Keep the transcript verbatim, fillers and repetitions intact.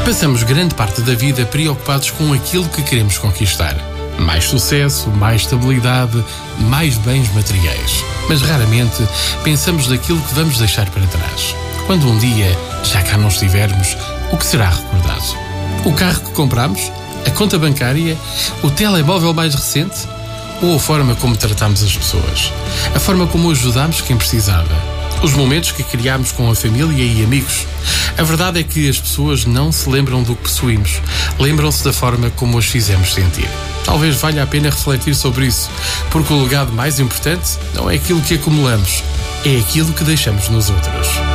Passamos grande parte da vida preocupados com aquilo que queremos conquistar. Mais sucesso, mais estabilidade, mais bens materiais. Mas raramente pensamos naquilo que vamos deixar para trás. Quando um dia já cá não estivermos, o que será recordado? O carro que compramos? A conta bancária? O telemóvel mais recente? Ou a forma como tratamos as pessoas? A forma como ajudamos quem precisava? Os momentos que criámos com a família e amigos? A verdade é que as pessoas não se lembram do que possuímos. Lembram-se da forma como as fizemos sentir. Talvez valha a pena refletir sobre isso, porque o legado mais importante não é aquilo que acumulamos, é aquilo que deixamos nos outros.